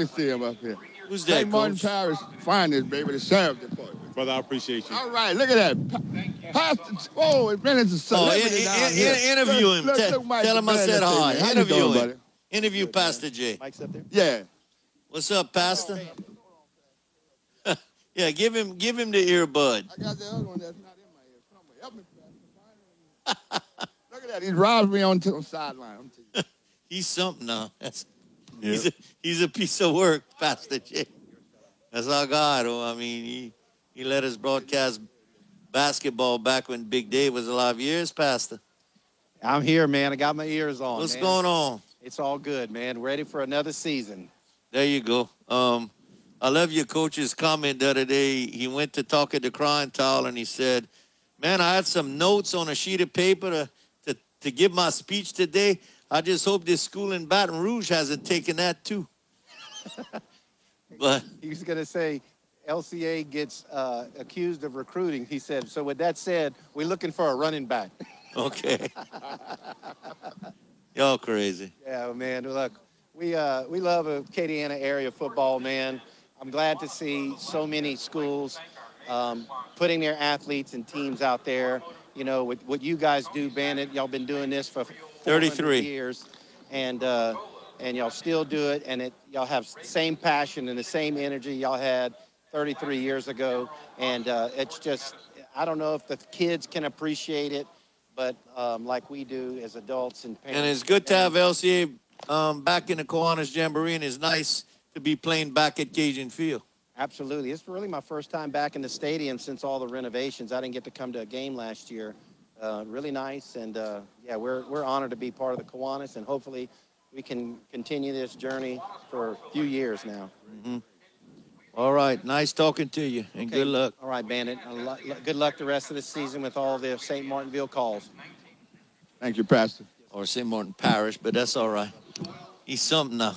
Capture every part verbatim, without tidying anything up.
me see him up here. Who's that, Saint Martin Coach? Parish Finest, baby, the sheriff department. Brother, I appreciate you. All right, look at that. Pa- Pastor, oh, it's been a Oh, in, celebrity in, down in, here. interview Look, him. look, Tell, look Mike tell him I said Banner hi. thing, man. How you Interview doing, him. buddy? Interview Pastor J. Mike's up there? Yeah. What's up, Pastor? Yeah, give him give him the earbud. I got the other one that's not in my ear. Somewhere. Help me, Pastor. Look at that. He drives me on to the sideline. I'm telling you. He's something now. That's, Yeah. he's, a, he's a piece of work, Pastor J. That's our God. Oh, I mean, he, he let us broadcast basketball back when Big Dave was alive. Years, Pastor. I'm here, man. I got my ears on. What's man. going on? It's all good, man. Ready for another season. There you go. Um, I love your coach's comment the other day. He went to talk at the Crying Towel, and he said, man, I had some notes on a sheet of paper to, to, to give my speech today. I just hope this school in Baton Rouge hasn't taken that, too. But He was going to say L C A gets uh, accused of recruiting. He said, so with that said, we're looking for a running back. okay. Y'all crazy. Yeah, man. Look, we uh, we love Acadiana area football, man. I'm glad to see so many schools um, putting their athletes and teams out there. You know, with what you guys do, Bandit, y'all been doing this for thirty-three years, and uh, and y'all still do it, and it y'all have the same passion and the same energy y'all had thirty-three years ago, and uh, it's just, I don't know if the kids can appreciate it, but um, like we do as adults and parents. And it's good to have L C A um, back in the Kiwanis Jamboree, and it's nice to be playing back at Cajun Field. Absolutely. It's really my first time back in the stadium since all the renovations. I didn't get to come to a game last year. Uh, really nice, and uh, yeah, we're we're honored to be part of the Kiwanis, and hopefully we can continue this journey for a few years now. Mm-hmm. All right, nice talking to you, and Okay. good luck. All right, Bandit. Uh, lo- lo- Good luck the rest of the season with all the Saint Martinville calls. Thank you, Pastor. Or Saint Martin Parish, but that's all right. He's something now.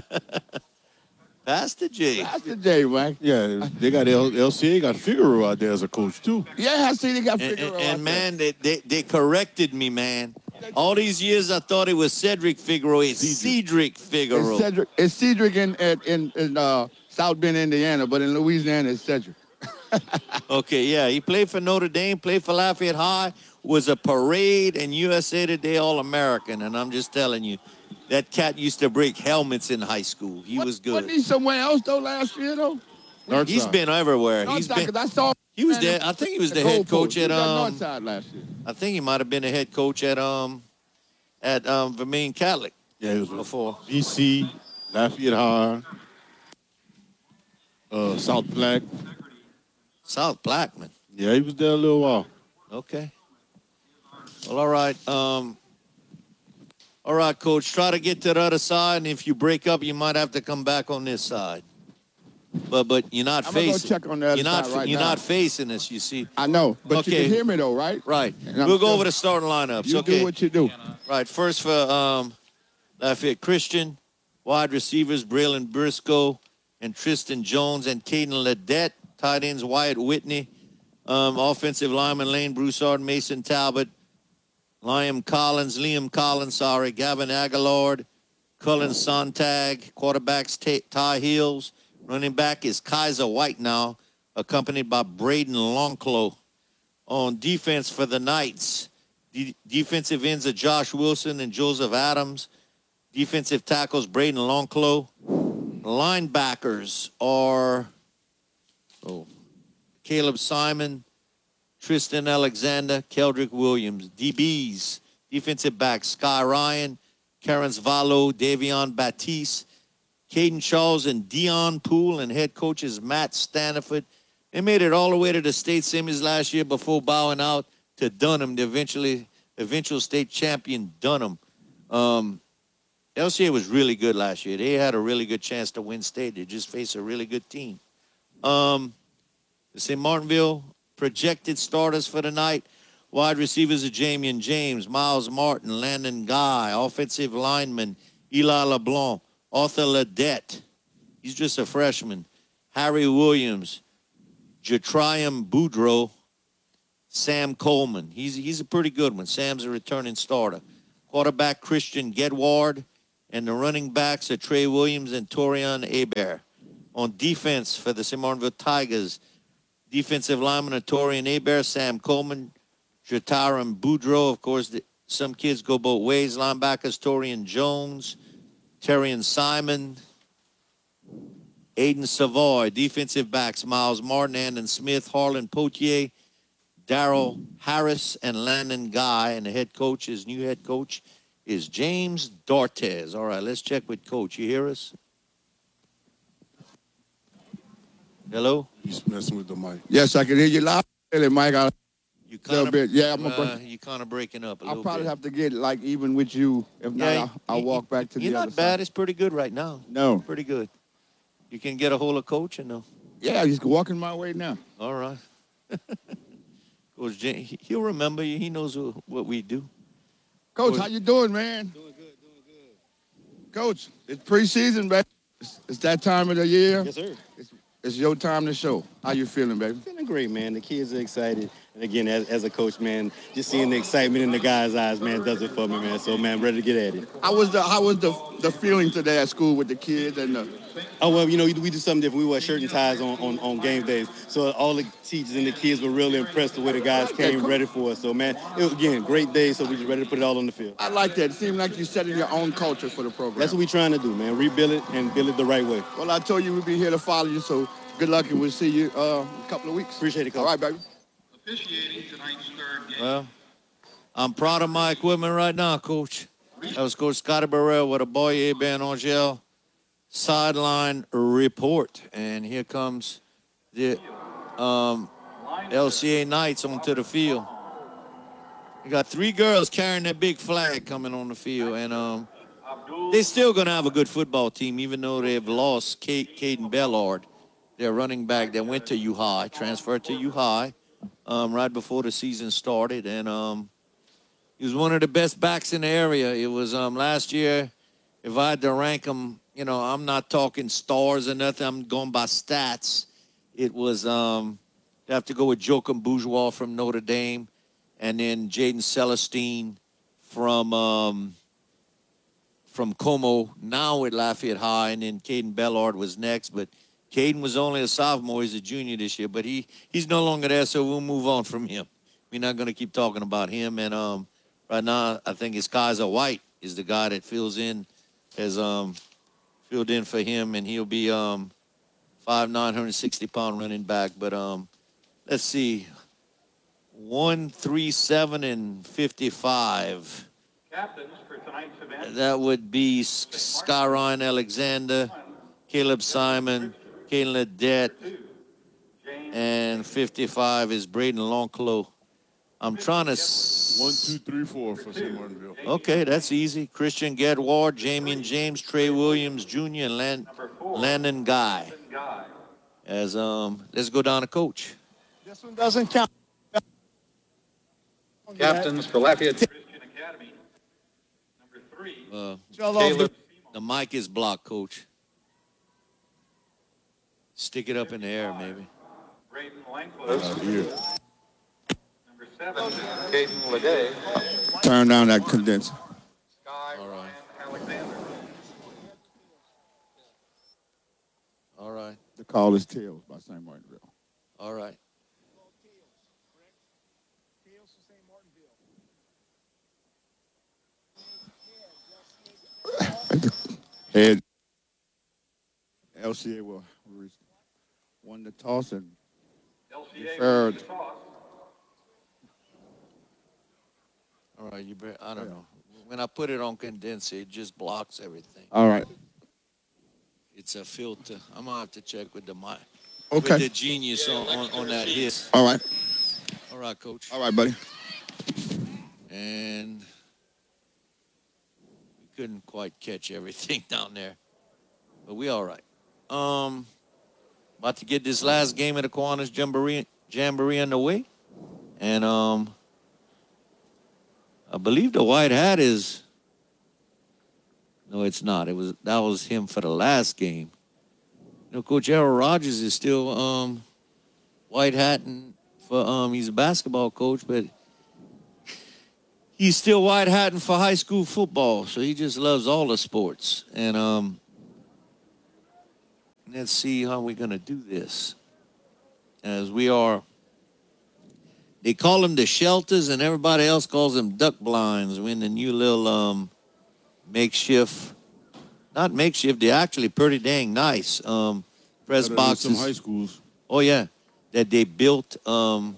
Pastor J. Pastor J, Mike. Yeah, they got L- LCA got Figaro out there as a coach, too. Yeah, I see they got And, Figaro and, out and man, they, they they corrected me, man. All these years I thought it was Cedric Figaro. It's Cedric there. Figaro. It's Cedric, it's Cedric in, in, in uh, South Bend, Indiana, but in Louisiana, it's Cedric. Okay, yeah, he played for Notre Dame, played for Lafayette High, was a parade and U S A Today All-American, and I'm just telling you, that cat used to break helmets in high school. He What- was good. Wasn't he somewhere else, though, last year, though? He's been everywhere. He's Northside, been. 'cause I saw He was man, there. I think he was the at head Gold coach Post. He at was um. Northside last year. I think he might have been the head coach at um, at um Vermilion Catholic Yeah, he was with before. V C, Lafayette High, uh, South Black. South Blackman. Yeah, he was there a little while. Okay. Well, all right. Um. All right, coach. Try to get to the other side, and if you break up, you might have to come back on this side. But but you're not I'm gonna go facing. check on the other you're not side right you're now. not facing us. You see. I know, but you Okay. can hear me, though, right? Right. And I'm We'll go still- over the starting lineups. You okay. do what you do. Right. First for um, Lafayette Christian, wide receivers Braylon Briscoe and Tristan Jones and Caden Ledette. Tight ends Wyatt Whitney. Um, offensive lineman Lane Broussard, Mason Talbot, Liam Collins, Liam Collins, sorry, Gavin Aguilard, Cullen Sontag. Quarterbacks Ta- Ty Hills. Running back is Kaiser White now, accompanied by Braden Longclaw. On defense for the Knights, De- defensive ends are Josh Wilson and Joseph Adams. Defensive tackles Braden Longclaw. Linebackers are oh, Caleb Simon, Tristan Alexander, Keldrick Williams. D Bs, defensive backs Sky Ryan, Terrence Valo, Davion Batiste, Caden Charles, and Dion Poole, and head coaches Matt Staniford. They made it all the way to the state semis last year before bowing out to Dunham, the eventually eventual state champion Dunham. Um, L C A was really good last year. They had a really good chance to win state. They just faced a really good team. Um, Saint Martinville projected starters for the night. Wide receivers are Jamian James, Miles Martin, Landon Guy. Offensive lineman Eli LeBlanc, Arthur Ledette. He's just a freshman. Harry Williams, Jatrium Boudreau, Sam Coleman. He's he's a pretty good one. Sam's a returning starter. Quarterback Christian Gedward And the running backs are Trey Williams and Torian Abear. On defense for the Saint Martinville Tigers, defensive lineman are Torian Abear, Sam Coleman, Jataram Boudreaux. Of course, the, some kids go both ways. Linebackers Torian Jones, Terrian Simon, Aiden Savoy. Defensive backs Miles Martin, Andon Smith, Harlan Potier, Darrell Harris, and Landon Guy. And the head coach, his new head coach, is James Dortez. All right, let's check with Coach. You hear us? Hello? He's messing with the mic. Yes, I can hear you loud, Mike. I, You a little kind bit. Yeah, I'm of, gonna. uh, you kind of breaking up a I'll little probably bit. have to get like even with you. If not, Yeah, I'll, I'll you- walk back to You're the not other bad. side. It's pretty good right now. No. Pretty good. You can get a hold of Coach and no. Yeah, he's walking my way now. All right. Coach J, he- he'll remember you. He knows who, what we do. Coach, Coach- how you doing, man? Doing good, doing good. Coach, it's preseason, baby. It's, it's that time of the year. Yes, sir. It's, it's your time to show. How you feeling, baby? Feeling great, man. The kids are excited. And again, as, as a coach, man, just seeing the excitement in the guys' eyes, man, does it for me, man. So, man, ready to get at it. How was the How was the the feeling today at school with the kids and the? Oh, well, you know, we we do something different. We wear shirt and ties on, on, on game days. So all the teachers and the kids were really impressed the way the guys came ready for us. So, man, it was, again, great day. So we just ready to put it all on the field. I like that. It seemed like you setting your own culture for the program. That's what we're trying to do, man. Rebuild it and build it the right way. Well, I told you we'd be here to follow you, so good luck, and we'll see you uh, in a couple of weeks. Appreciate it, Coach. All right, baby. Officiating tonight's third game. Well, I'm proud of my equipment right now, Coach. That was Coach Scotty Burrell with a Boyer Ben Angel sideline report. And here comes the um, L C A Knights onto the field. You got three girls carrying that big flag coming on the field. And um, they're still going to have a good football team, even though they've lost Kate, Caden Bellard, their running back that went to U High, transferred to U High um, right before the season started. And um, he was one of the best backs in the area. It was um, last year, if I had to rank him, you know, I'm not talking stars or nothing. I'm going by stats. It was, um, you have to go with Joachim Bourgeois from Notre Dame, and then Jaden Celestine from um, from Como, now at Lafayette High, and then Caden Bellard was next. But Caden was only a sophomore. He's a junior this year, but he, he's no longer there, so we'll move on from him. We're not going to keep talking about him. And um, right now, I think it's Kaiser White is the guy that fills in, has um, filled in for him, and he'll be um, five nine, one hundred sixty pound running back. But um, let's see, one three seven and fifty-five. Captains for tonight's event. That would be S- Sky Ryan Alexander, Caleb Simon, Kayla Ledette, and fifty-five is Braden Longclos. I'm trying to. S- One, two, three, four for Saint Martinville. Okay, that's easy. Christian Gedward, Jamie James, Trey Williams Junior, and Land- Landon Guy. Guy. As um, let's go down to Coach. This one doesn't count. Captains for Lafayette Christian Academy. Number three. Uh, Caleb. the mic is blocked, Coach. Stick it up in the air, maybe. Braden Langcliffe. Here. Number seven. Caden Leday. Turn down that condenser. Sky All right. Ryan Alexander. All right, The call is Tails by Saint Martinville. all right. Head. L C A will will won the toss and L C A. Third. Toss. All right, you. Better, I don't know. When I put it on condenser, it just blocks everything. all right. It's a filter. I'm gonna have to check with the mic. Okay. With the genius on, on, on that hit. All right. All right, Coach. All right, buddy. And we couldn't quite catch everything down there, but we all right. Um, about to get this last game of the Kiwanis Jamboree, Jamboree underway, and um, I believe the white hat is. No, it's not. It was that was him for the last game. You know, Coach Errol Rogers is still um, white hat and for um, he's a basketball coach, but he's still white hatting for high school football, so he just loves all the sports. And um, let's see how we're gonna do this. As we are, they call them the shelters, and everybody else calls them duck blinds. We're in the new little um, makeshift, not makeshift. They're actually pretty dang nice um, press Better than boxes. Some high schools. Oh yeah, that they built um,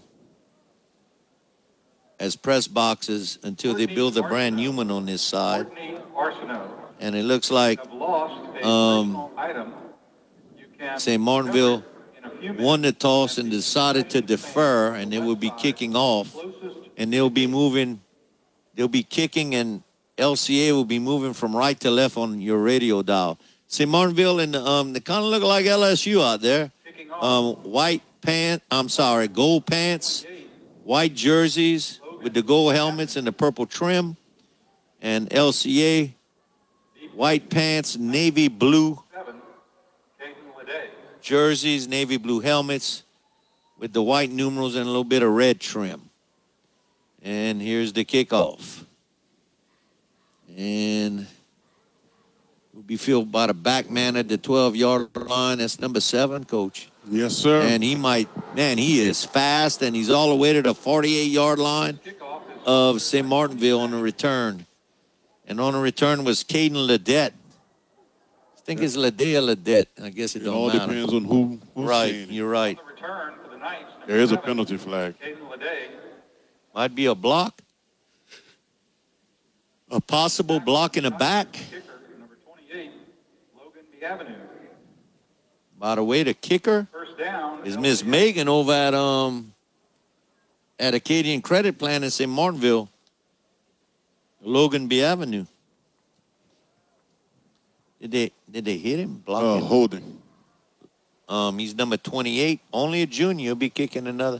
as press boxes until they build a brand new one on this side. Courtney Arsenault And it looks like have lost a um, personal item. You can Saint Martinville in a few won the minutes toss at and the decided to defer, and they will be kicking off, closest and they'll be moving, they'll be kicking, and L C A will be moving from right to left on your radio dial. Saint Martinville and um, they kind of look like L S U out there. kicking off. Um, white pants, I'm sorry, gold pants, white jerseys with the gold helmets and the purple trim, and L C A white pants, navy blue Seven, Caden Leday. jerseys, navy blue helmets with the white numerals and a little bit of red trim. And here's the kickoff. And will be fielded by the back man at the twelve-yard line. That's number seven, Coach. Yes, sir. And he might, man, he is fast, and he's all the way to the forty-eight-yard line Kickoff is of Saint Martinville on the return. And on the return was Caden Ledet. I think it's Ledet or Ledet. I guess it, it don't all matter. depends on who, who's Right, saying it. you're right. the return for the Knights. Number There is a seven, penalty flag. Caden Leday. Might be a block. A possible block in the back. Kicker, number twenty-eight, Logan B. Avenue. By the way, the kicker First down. is Miss Megan over at um at Acadian Credit Plan in Saint Martinville, Logan B. Avenue. Did they did they hit him? Block Uh, him? holding. Um, he's number twenty-eight. Only a junior. He'll be kicking another.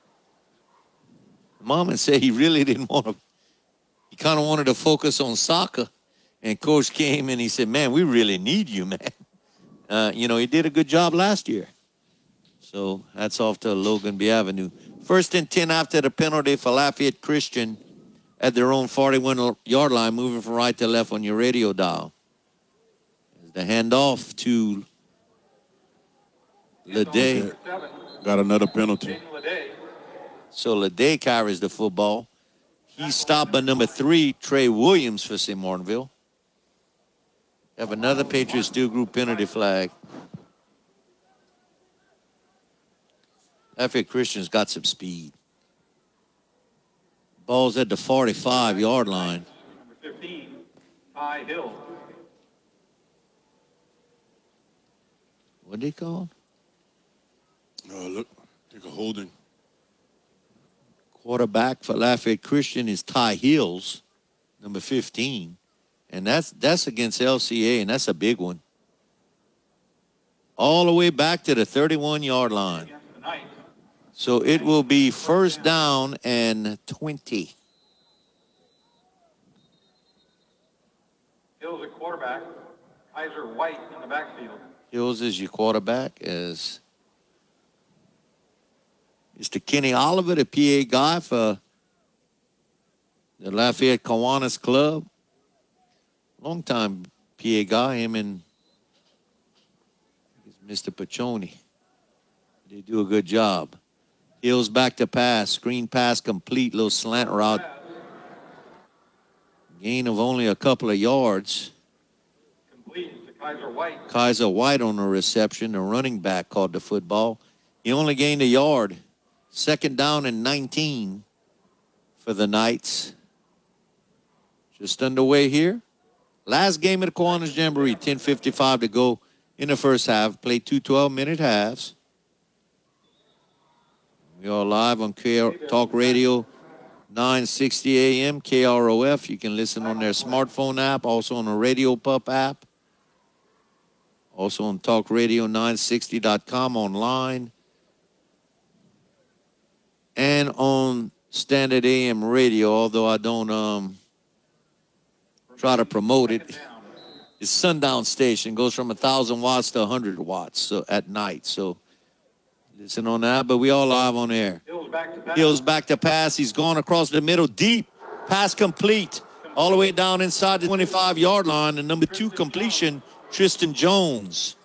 Mama said he really didn't want to. He kind of wanted to focus on soccer, and coach came and he said, "Man, we really need you, man." Uh, you know, he did a good job last year. So hats off to Logan B. Avenue. First and ten after the penalty for Lafayette Christian at their own forty-one-yard line, moving from right to left on your radio dial. The handoff to Leday. Seven, Got another penalty. Caden Leday. So Leday carries the football. He's stopped by number three, Trey Williams for Saint Martinville. Have another Patriots Steel Group penalty flag. Lafayette Christian's got some speed. Ball's at the forty-five-yard line. Number fifteen, Ty Hill. What did he call? Oh, look. Take a holding. Quarterback for Lafayette Christian is Ty Hills, number fifteen. And that's that's against L C A, and that's a big one. All the way back to the thirty-one-yard line. Against the Knights. So it will be first down and twenty. Hill's at quarterback. Kaiser White in the backfield. Hills is your quarterback as Mister Kenny Oliver, the P A guy for the Lafayette Kiwanis Club. Long time P A guy, him and Mister Paccioni. They do a good job. Hills back to pass, screen pass complete, little slant route. Gain of only a couple of yards. Complete to Kaiser White. Kaiser White on the reception, the running back caught the football. He only gained a yard. Second down and nineteen for the Knights. Just underway here. Last game of the Kiwanis Jamboree, ten fifty-five to go in the first half. Played two twelve-minute halves. We are live on K R Talk Radio, nine sixty A M, K R O F. You can listen on their smartphone app, also on the Radio Pup app. Also on talk radio nine sixty dot com online. And on Standard A M radio, although I don't um, try to promote it. It's Sundown Station, goes from one thousand watts to one hundred watts so at night. So listen on that, but we all live on air. Hill's back to pass. Hills back to pass. He's gone across the middle deep. Pass complete all the way down inside the twenty-five yard line. And number two completion, Tristan Jones.